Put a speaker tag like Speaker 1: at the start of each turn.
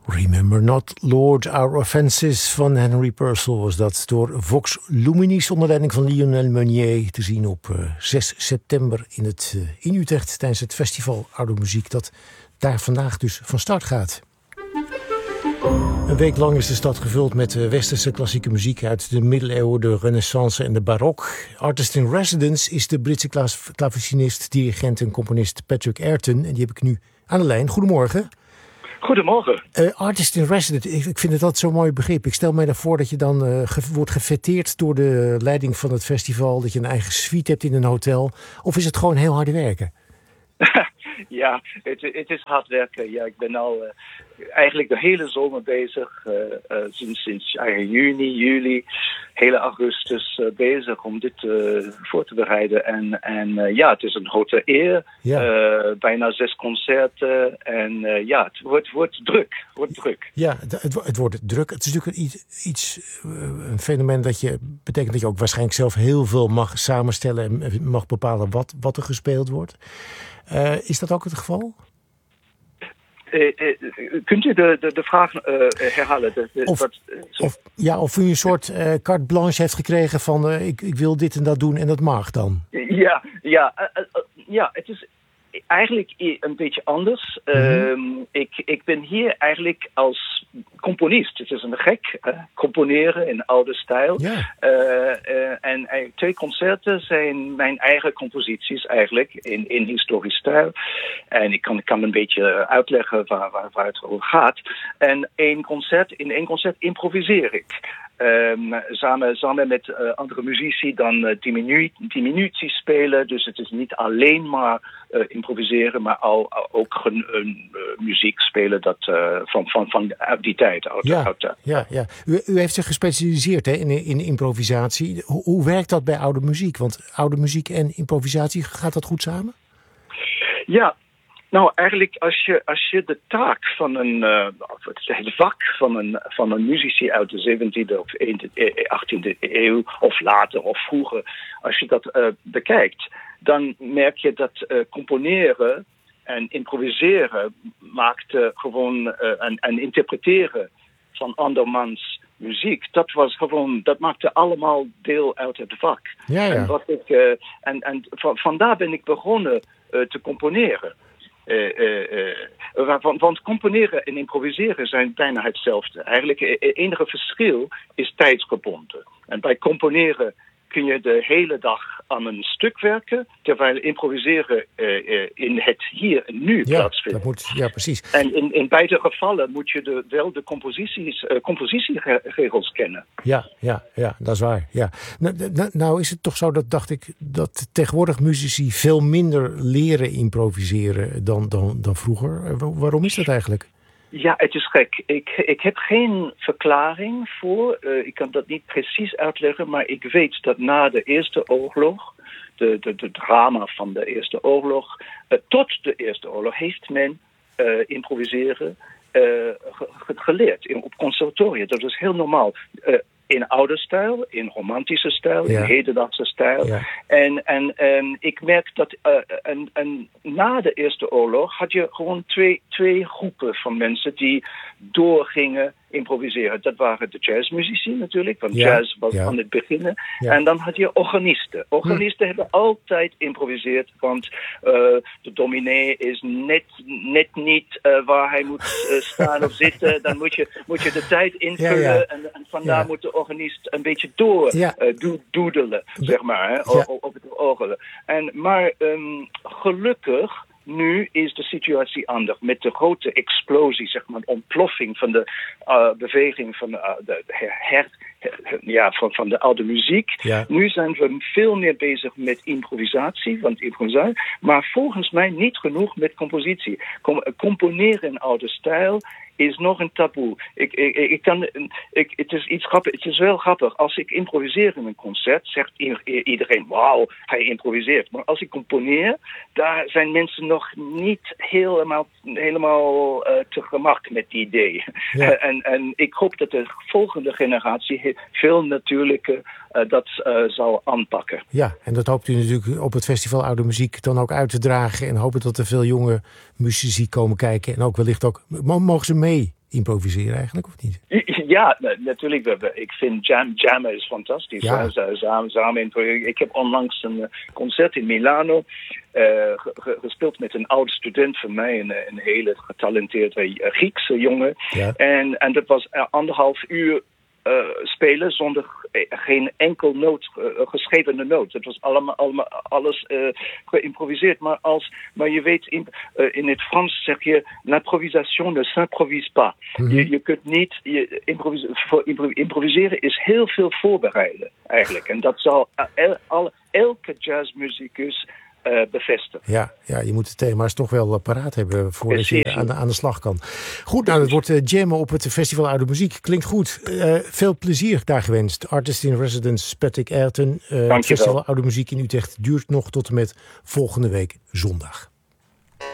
Speaker 1: Remember Not, Lord, Our Offenses van Henry Purcell was dat door Vox Luminis onder leiding van Lionel Meunier te zien op 6 september in Utrecht tijdens het festival Oude Muziek dat daar vandaag dus van start gaat. Een week lang is de stad gevuld met westerse klassieke muziek uit de middeleeuwen, de renaissance en de barok. Artist in residence is de Britse clavecinist, dirigent en componist Patrick Ayrton. En die heb ik nu aan de lijn. Goedemorgen.
Speaker 2: Goedemorgen.
Speaker 1: Artist in residence, ik vind het altijd zo'n mooi begrip. Ik stel mij daarvoor dat je dan wordt gefêteerd door de leiding van het festival, dat je een eigen suite hebt in een hotel. Of is het gewoon heel hard werken?
Speaker 2: Ja, het is hard werken. Ja, ik ben al eigenlijk de hele zomer bezig. Sinds juni, juli, hele augustus bezig om dit voor te bereiden. En het is een grote eer. Ja. Bijna 6 concerten. En het wordt druk.
Speaker 1: Ja, het wordt druk. Het is natuurlijk een fenomeen dat betekent dat je ook waarschijnlijk zelf heel veel mag samenstellen en mag bepalen wat er gespeeld wordt. Is dat ook het geval?
Speaker 2: Kunt u de vraag herhalen?
Speaker 1: Of u een soort carte blanche heeft gekregen van ik wil dit en dat doen en dat mag dan?
Speaker 2: Het is eigenlijk een beetje anders. Ik ben hier eigenlijk als componist. Het is een gek, componeren in oude stijl. Ja. En 2 concerten zijn mijn eigen composities eigenlijk in historisch stijl. En ik kan een beetje uitleggen waar het over gaat. En in één concert improviseer ik. Samen met andere muzici dan diminuties spelen. Dus het is niet alleen maar improviseren, maar ook muziek spelen dat van uit die tijd.
Speaker 1: Ja. U heeft zich gespecialiseerd in improvisatie. Hoe werkt dat bij oude muziek? Want oude muziek en improvisatie, gaat dat goed samen?
Speaker 2: Ja. Nou, eigenlijk als je de taak van het vak van een muzici uit de 17e of 18e eeuw of later of vroeger, als je dat bekijkt, dan merk je dat componeren en improviseren maakt gewoon en interpreteren van andermans muziek, dat maakte allemaal deel uit het vak. Ja. En vandaar ben ik begonnen te componeren. Want componeren en improviseren zijn bijna hetzelfde. Eigenlijk het enige verschil is tijdsgebonden. En bij componeren kun je de hele dag aan een stuk werken, terwijl improviseren in het hier en nu plaatsvindt.
Speaker 1: Ja, precies.
Speaker 2: En in beide gevallen moet je wel de compositieregels kennen. Ja,
Speaker 1: dat is waar. Ja. Nou is het toch zo dat tegenwoordig muzici veel minder leren improviseren dan vroeger. Waarom is dat eigenlijk?
Speaker 2: Ja, het is gek. Ik heb geen verklaring voor. Ik kan dat niet precies uitleggen, maar ik weet dat na de Eerste Oorlog, de drama van de Eerste Oorlog, tot de Eerste Oorlog heeft men improviseren geleerd op conservatoria. Dat is heel normaal. In oude stijl, in romantische stijl, in hedendaagse stijl. Ja. En ik merk dat na de Eerste Oorlog had je gewoon twee groepen van mensen die doorgingen improviseren. Dat waren de jazzmuzici natuurlijk, want jazz was aan het beginnen. Ja. En dan had je organisten. Organisten hebben altijd improviseerd, want de dominee is net niet waar hij moet staan of zitten. Dan moet je de tijd invullen en vandaar moet de organist een beetje doedelen, zeg maar, op het orgel. Maar gelukkig nu is de situatie anders. Met de grote explosie, zeg maar, ontploffing van de beweging van van de oude muziek. Ja. Nu zijn we veel meer bezig met improvisatie, maar volgens mij niet genoeg met compositie. Componeren in oude stijl is nog een taboe. Het is iets grappig. Het is wel grappig. Als ik improviseer in een concert, zegt iedereen, wauw, hij improviseert. Maar als ik componeer, daar zijn mensen nog niet helemaal te gemak met die idee. Ja. En ik hoop dat de volgende generatie veel natuurlijker dat zal aanpakken.
Speaker 1: Ja, en dat hoopt u natuurlijk op het Festival Oude Muziek dan ook uit te dragen en hopen dat er veel jonge muzici komen kijken en ook wellicht ook, mogen ze mee improviseren eigenlijk, of niet?
Speaker 2: Ja, natuurlijk. Ik vind jammen is fantastisch.
Speaker 1: Ja.
Speaker 2: Samen. Ik heb onlangs een concert in Milano gespeeld met een oude student van mij, een hele getalenteerde Griekse jongen.
Speaker 1: Ja.
Speaker 2: En dat was 1,5 uur spelen zonder geen enkel geschreven noot. Het was alles geïmproviseerd. Maar je weet, in het Frans zeg je, l'improvisation ne s'improvise pas. Je kunt niet improviseren is heel veel voorbereiden eigenlijk. En dat zal elke jazzmuzikus bevestigen.
Speaker 1: Ja, je moet het thema's toch wel paraat hebben voordat je aan de slag kan. Goed, nou, het wordt jammen op het Festival Oude Muziek. Klinkt goed. Veel plezier daar gewenst. Artist in Residence Patrick Ayrton. Het Festival Oude Muziek in Utrecht duurt nog tot en met volgende week zondag.